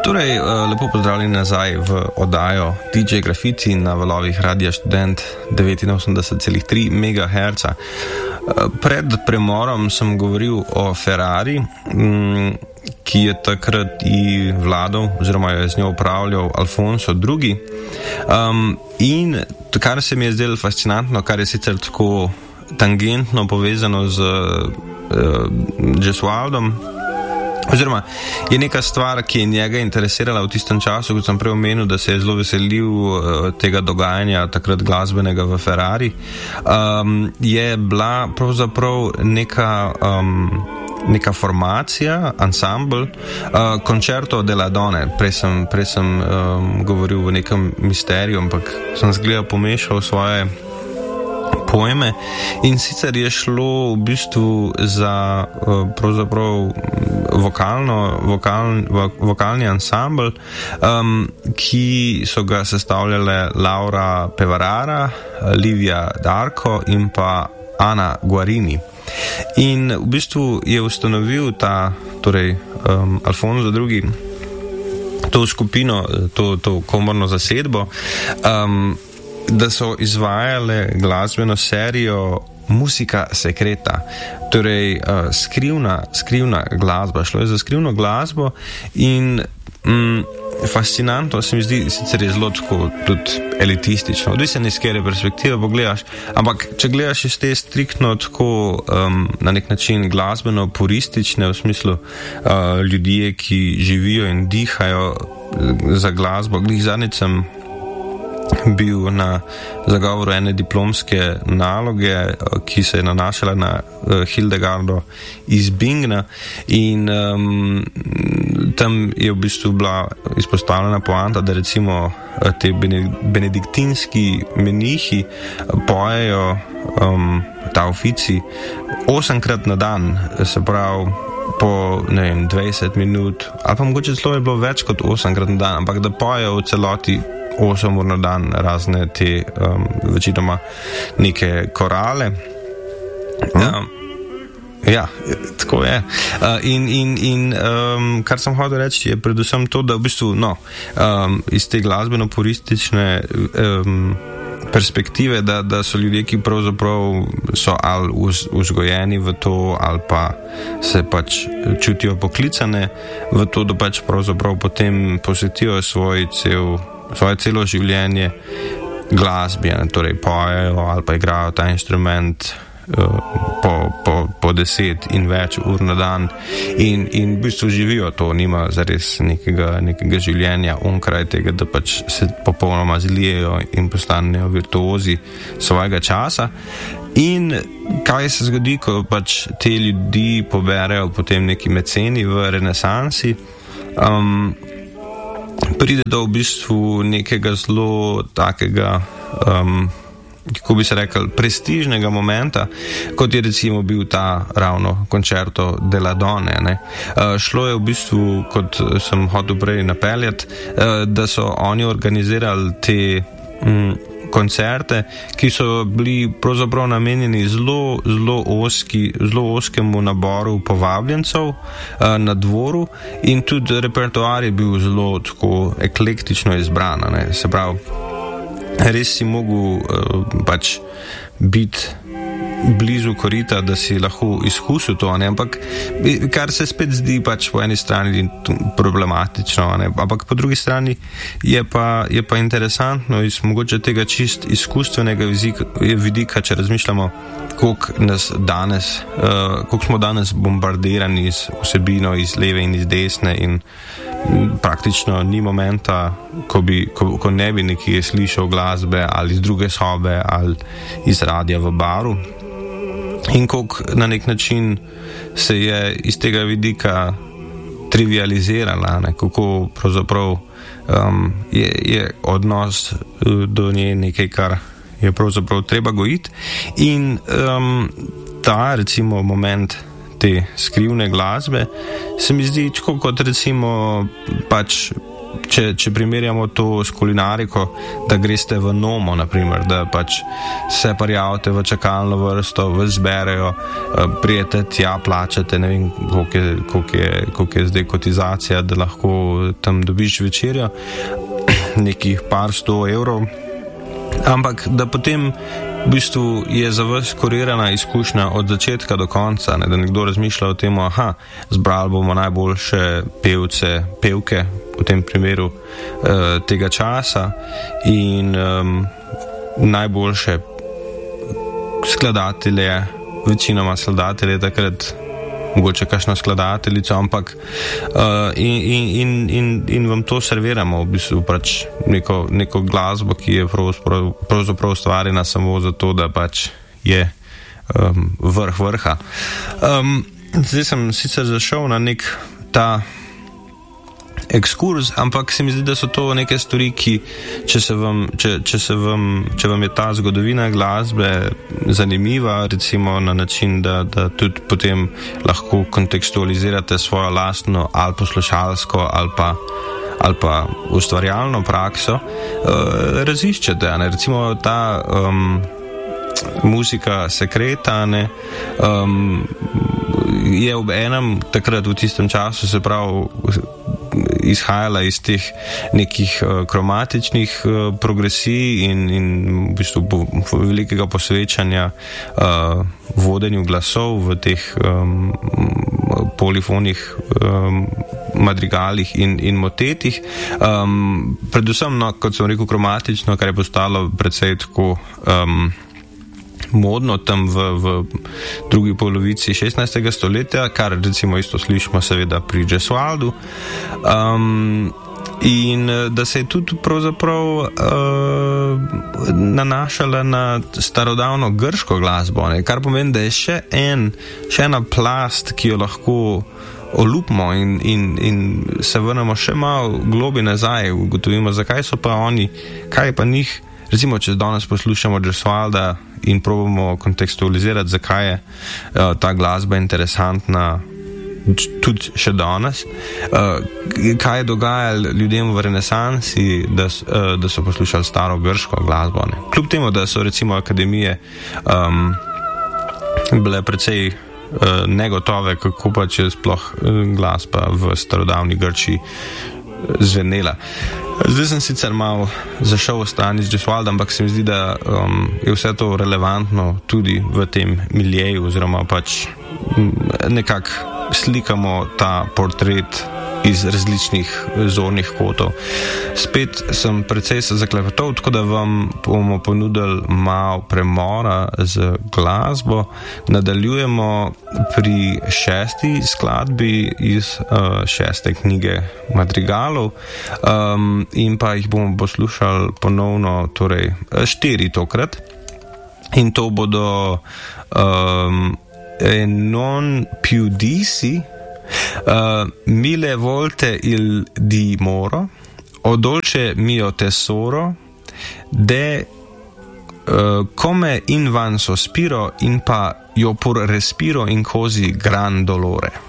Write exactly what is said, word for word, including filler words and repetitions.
Torej, lepo pozdravljeni nazaj v oddajo D J Graffiti na valovih Radia Študent devetinosemdeset celih tri megaherca. Pred premorom sem govoril o Ferrari, ki je takrat i vladal, oziroma je z njo upravljal Alfonso drugi. Um, in kar se mi je zdelo fascinantno, kar je sicer tako tangentno povezano z uh, Gesualdom, oziroma je neka stvar, ki je njega interesirala v tistem času, kot sem prej omenil, da se je zelo veselil uh, tega dogajanja takrat glasbenega v Ferrari, um, je bila pravzaprav neka, um, neka formacija, ansambl, uh, Concerto della Donne. Prej sem, prej sem um, govoril v nekem misteriju, ampak sem zgleda pomešal svoje pojme, in sicer je šlo v bistvu za pravzaprav vokalno, vokal, vokalni ansambl, um, ki so ga sestavljale Laura Pevarara, Livia D'Arco in pa Ana Guarini. In v bistvu je ustanovil ta, torej um, Alfonso drugi, to skupino, to, to komorno zasedbo, um, da so izvajale glasbeno serijo Musika Secreta, torej uh, skrivna, skrivna glasba. Šlo je za skrivno glasbo in mm, fascinantno se mi zdi, sicer je zelo tako tudi elitistično, odvisen iz kere perspektive pogledaš, ampak če gledaš iz te striktno tako um, na nek način glasbeno puristične, v smislu uh, ljudje, ki živijo in dihajo za glasbo. Glih zadnjič sem bil na zagovoru ene diplomske naloge, ki se je nanašala na Hildegardo iz Bingna, in um, tam je v bistvu bila izpostavljena poanta, da recimo te benediktinski menihi pojejo um, ta ofici osemkrat na dan, se pravi po, ne vem, dvajset minut, ali pa mogoče celo je bilo več kot osemkrat na dan, ampak da pojejo v celoti osem ur na dan razne te um, večinoma neke korale. Um, ja, tako je. Uh, in in, in um, kar sem hotel reči, je predvsem to, da v bistvu no, um, iz te glasbeno-puristične um, perspektive, da, da so ljudje, ki pravzaprav so ali uz, vzgojeni v to, ali pa se pač čutijo poklicane v to, da pač pravzaprav potem posvetijo svoj cel svoje celo življenje glasbi, ne, torej pojejo ali pa igrajo ta instrument uh, po, po, po deset in več ur na dan in, in v bistvu živijo to, nima zares nekega, nekega življenja onkraj tega, da pač se popolnoma zlijejo in postanejo virtuozi svojega časa. In kaj se zgodi, ko pač te ljudi poberejo potem neki meceni v renesansi, um, pride do v bistvu nekega zelo takega, um, kako bi se rekel, prestižnega momenta, kot je recimo bil ta ravno Concerto della Donne. Ne. Uh, šlo je v bistvu, kot sem hotel prej napeljati, uh, da so oni organizirali te um, koncerte, ki so bili pravzaprav namenjeni zelo, zelo oski, zelo oskemu naboru povabljencev uh, na dvoru, in tudi repertoar je bil zelo tako eklektično izbran, ne. Se pravi, res si mogel uh, pač biti blizu korita, da si lahko izkusil to, ne? Ampak kar se spet zdi pač po eni strani problematično, ne? Ampak po drugi strani je pa, je pa interesantno iz mogoče tega čist izkustvenega vidika, če razmišljamo, koliko nas danes, uh, koliko smo danes bombardirani z vsebino iz leve in iz desne, in praktično ni momenta, ko, bi, ko, ko ne bi nekje slišal glasbe ali iz druge sobe ali iz radia v baru. In koliko na nek način se je iz tega vidika trivializirala, ne, kako pravzaprav um, je, je odnos do nje nekaj, kar je pravzaprav treba gojiti. In um, ta recimo moment te skrivne glasbe se mi zdi tako kot recimo pač če, če primerjamo to s kulinariko, da greste v Nomo, naprimer, da pač se prijavite v čakalno vrsto, vas zberejo, prijete tja, plačate, ne vem, koliko je, koliko je, koliko je zdaj kotizacija, da lahko tam dobiš večerjo, nekih par sto evrov, ampak da potem v bistvu je za vas kurirana izkušnja od začetka do konca, ne, da nekdo razmišlja o tem, aha, zbrali bomo najboljše pevce, pevke v tem primeru eh, tega časa in um, najboljše skladatelje, večinoma skladatelje takrat, mogoče kakšno skladateljico, ampak uh, in, in, in, in vam to serviramo v bistvu pač neko, neko glasbo, ki je pravzaprav, pravzaprav ustvarjena samo zato, da pač je um, vrh vrha. Um, zdaj sem sicer zašel na nek ta ekskurs, ampak se mi zdi, da so to neke stvari, ki, če se vam, če, če se vam, če vam je ta zgodovina glasbe zanimiva, recimo na način, da, da tudi potem lahko kontekstualizirate svojo lastno ali poslušalsko ali pa, ali pa ustvarjalno prakso, uh, raziščete, ne? Recimo ta um, muzika sekreta, ne, um, je ob enem takrat v tistem času, se pravi, izhajala iz teh nekih uh, kromatičnih uh, progresij in, in v bistvu bo, velikega posvečanja uh, vodenju glasov v teh um, polifonih um, madrigalih in, in motetih. Um, predvsem, no, kot sem rekel, kromatično, kar je postalo precej tako um, modno tam v, v drugi polovici šestnajstega stoletja, kar recimo isto slišimo seveda pri Gesualdu. Um, in da se je tudi pravzaprav uh, nanašala na starodavno grško glasbo, ne? Kar pomeni, da je še, en, še ena plast, ki jo lahko olupimo in, in, in se vrnemo še malo globi nazaj, ugotovimo, zakaj so pa oni, kaj pa njih. Recimo, če danes poslušamo Gesualda in probamo kontekstualizirati, zakaj je uh, ta glasba interesantna tudi še danes, uh, kaj je dogajalo ljudem v renesansi, da, uh, da so poslušali staro grško glasbo. Ne? Kljub temu, da so recimo akademije um, bile precej uh, negotove, kako pa če sploh uh, glasba v starodavni Grčiji zvenela. Zdaj sem sicer malo zašel v strani z Gesualdom, ampak se mi zdi, da um, je vse to relevantno tudi v tem miljeju, oziroma pač nekako slikamo ta portret iz različnih zornih kotov. Spet sem precej se zaklepetal, tako da vam bomo ponudili malo premora z glasbo. Nadaljujemo pri šesti skladbi iz uh, šeste knjige Madrigalov um, in pa jih bomo poslušali ponovno, torej štiri tokrat. In to bodo um, Non più dici, Uh, mille volte il dimoro, o dolce mio tesoro, de uh, come in van sospiro, in pa io pur respiro in così gran dolore.